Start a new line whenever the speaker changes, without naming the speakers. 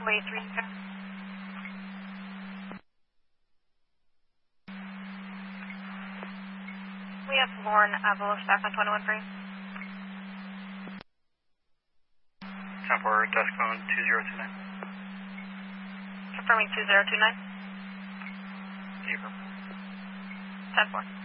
Wait, 3. We have Lauren Avalos back on 21-3.
10-4, desk phone 2029.
Confirming 2029.
April.
10-4.